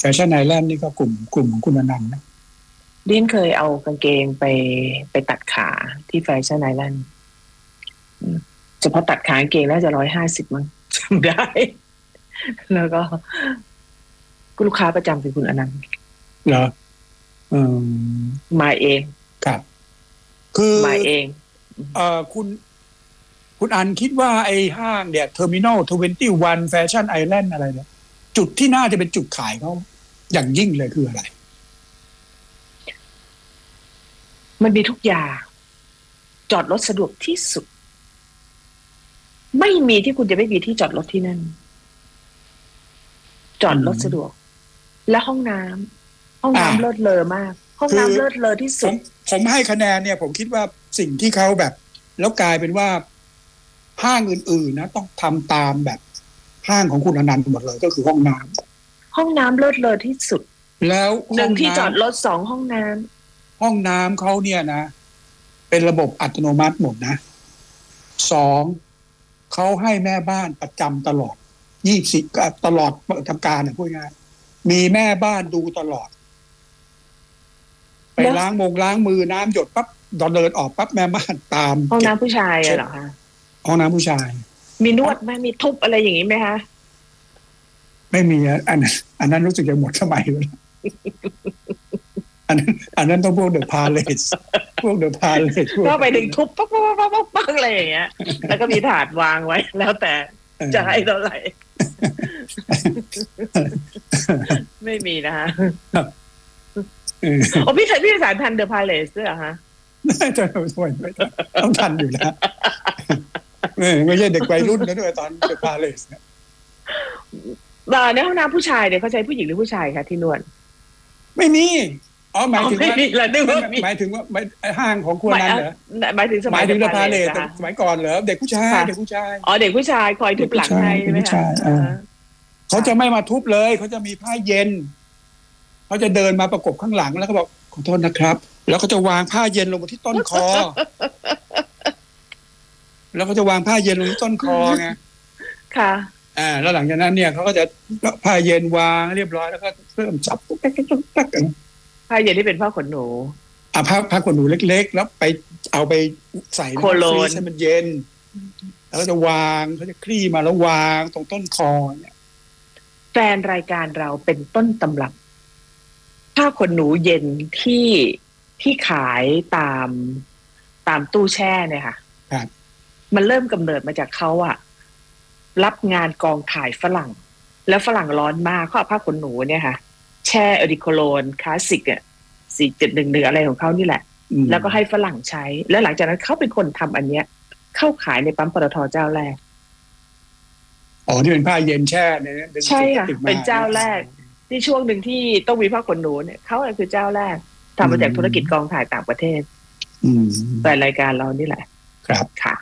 ชั่นไอแลนด์นี่ก็กลุ่มของคุณอนันต์นะดินเคยเอากางเกงไปตัดขาที่แฟชั่นไอแลนด์เฉพาะตัดขากางเกงน่าจะ150มั้งจำได้ แล้วก็ลูกค้าประจำเป็นคุณอนันต์เหรอมาเองครับคือมาเองคุณอันคิดว่าไอ้ห้างเนี่ยเทอร์มินอล21แฟชั่นไอแลนด์อะไรเนี่ยจุดที่น่าจะเป็นจุดขายเขาอย่างยิ่งเลยคืออะไรมันมีทุกอย่างจอดรถสะดวกที่สุดไม่มีที่คุณจะไม่มีที่จอดรถที่นั่นจอดรถสะดวกและห้องน้ำเลิศเลอมากห้องน้ำเลิศเลอที่สุดผมให้คะแนนเนี่ยผมคิดว่าสิ่งที่เขาแบบแล้วกลายเป็นว่าห้างอื่นๆนะต้องทำตามแบบห้างของคุณอนันต์หมดเลยก็คือห้องน้ำเลิศเลอที่สุดแล้ว 1ที่จอดรถ2ห้องน้ำเขาเนี่ยนะเป็นระบบอัตโนมัติหมดนะ2เขาให้แม่บ้านประจำตลอด24ตลอดทำการพูดง่ายมีแม่บ้านดูตลอดไปล้างมือน้ำหยดปั๊บเดินออกปั๊บแม่บ้านตามห้องน้ำผู้ชายเหรอคะห้องน้ำผู้ชายมีนวดไหมมีทุบอะไรอย่างนี้ไหมคะไม่มีอันนั้นรู้สึกจะหมดสมัยแล้วอันนั้นต้องพวกเดอะพาเลสก็ไปถึงทุบปั๊บอะไรอย่างเงี้ยแล้วก็มีถาดวางไว้แล้วแต่จะให้เท่าไหร่ไม่มีนะคะโอ้พี่สารทันเดอะพาเลสด้วยเหรอคะจะต้องทันอยู่นะไม่ใช่เด็กวัยรุ่นนะด้วยตอนเดอะพาเลสเนี่ยในห้องน้ำผู้ชายเนี่ยเขาใช้ผู้หญิงหรือผู้ชายคะที่นวดไม่มีหมายถึงว่าห้างของคุณนั้นเหรอหมายถึงสมัยเดอะพาเลสสมัยก่อนเหรอเด็กผู้ชายเด็กผู้ชายคอยทุบหลังให้ใช่ไหมคะเขาจะไม่มาทุบเลยเขาจะมีผ้าเย็นเขาจะเดินมาประกบข้างหลังแล้วก็บอกขอโทษนะครับแล้วเขาจะวางผ้าเย็นลงมาที่ต้นคอแล้วเขาจะวางผ้าเย็นลงที่ต้นคอไงค่ะแล้วหลังจากนั้นเนี่ยเขาก็จะผ้าเย็นวางเรียบร้อยแล้วก็เริ่มจับตุ๊กตักผ้าเย็นที่เป็นผ้าขนหนูผ้าขนหนูเล็กๆแล้วไปเอาไปใส่ในฟรีซให้มันเย็นแล้วก็จะวางเขาจะคลี่มาแล้ววางตรงต้นคอเนี่ยแฟนรายการเราเป็นต้นตำรับผ้าขนหนูเย็นที่ขายตามตู้แช่เนี่ยค่ะครับมันเริ่มกำเนิดมาจากเขารับงานกองถ่ายฝรั่งแล้วฝรั่งร้อนมากเขาเอาผ้าขนหนูเนี่ยค่ะแช่อดิโคโลนคลาสสิก4711อะไรของเขานี่แหละแล้วก็ให้ฝรั่งใช้แล้วหลังจากนั้นเขาเป็นคนทำอันเนี้ยเข้าขายในปั๊มปตท.เจ้าแรกที่เป็นผ้าเย็นแช่เนี่ยใช่ค่ะเป็นเจ้าแรกที่ช่วงหนึ่งที่ต้องมีผ้าขนหนูเนี่ยเขาคือเจ้าแรกทำมาจากธุรกิจกองถ่ายต่างประเทศแต่รายการเรานี่แหละครับค่ะ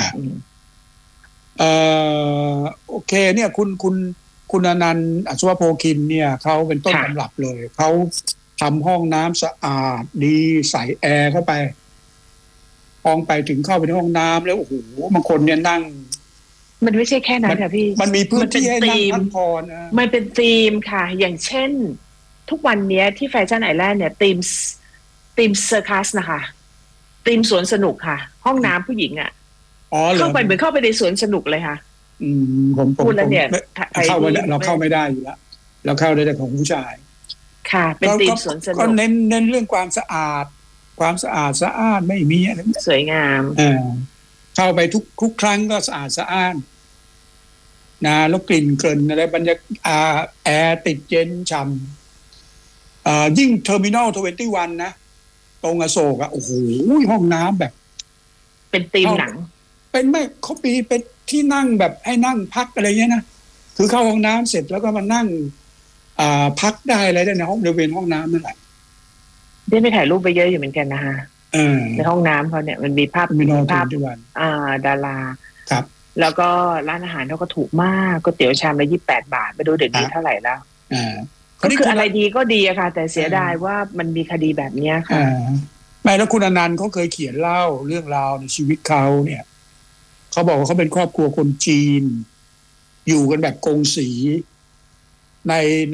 โอเคเนี่ยคุณอนันต์อัศวโพคินเนี่ยเขาเป็นต้นตำรับเลยเขาทำห้องน้ำสะอาดดีใส่แอร์เข้าไปห้องไปถึงเข้าไปในห้องน้ำแล้วโอ้โหบางคนเนี่ยนั่งมันไม่ใช่แค่นั้นค่ะพี่มันมีพื้นที่ให้นั่งพักผ่อนมันเป็นธีมค่ะอย่างเช่นทุกวันนี้ที่แฟชั่นไอแลนด์เนี่ยธีมเซอร์คัสนะคะธีมสวนสนุกค่ะห้องน้ำผู้หญิงเข้าไปเหมือนเข้าไปในสวนสนุกเลยค่ะผมพูดแล้วเนี่ยเราเข้าไม่ได้อยู่แล้วเราเข้าได้แต่ของผู้ชายค่ะเป็นธีมสวนสนุกก็เน้นเรื่องความสะอาดสะอาดไม่มีอะไรสวยงามเข้าไปทุกครั้งก็สะอาดนะแล้วกลิ่นเกินอะไรบรรยากาศแอร์ติดเย็นฉ่ำยิ่งเทอร์มินอล21นะตรงอโศกโอ้โหห้องน้ำแบบเป็นธีมหนังเป็นไม่เขาเป็นที่นั่งแบบให้นั่งพักอะไรเงี้ยนะคือเข้าห้องน้ำเสร็จแล้วก็มานั่งพักได้อะไรได้ในห้องบริเวณห้องน้ำนั่นแหละได้ไปถ่ายรูปไปเยอะอยู่เหมือนกันนะคะในห้องน้ำเขาเนี่ยมันมีภาพดาราครับแล้วก็ร้านอาหารเขาก็ถูกมากก๋วยเตี๋ยวชามละ28 บาทไม่รู้เดี๋ยวนี้เท่าไหร่แล้วก็คืออะไรดีก็ดีอะค่ะแต่เสียดายว่ามันมีคดีแบบนี้ค่ะไม่แล้วคุณอนันต์เขาเคยเขียนเล่าเรื่องราวในชีวิตเขาเนี่ยเขาบอกว่าเขาเป็นครอบครัวคนจีนอยู่กันแบบกงสีใน